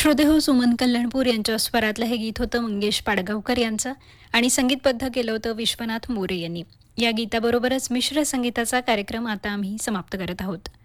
श्रोतेहो सुमन कल्याणपूर यांच्या स्वरातलं हे गीत होतं मंगेश पाडगावकर यांचं आणि संगीतबद्ध केलं होतं विश्वनाथ मोरे यांनी. या गीताबरोबरच मिश्र संगीताचा कार्यक्रम आता आम्ही समाप्त करत आहोत.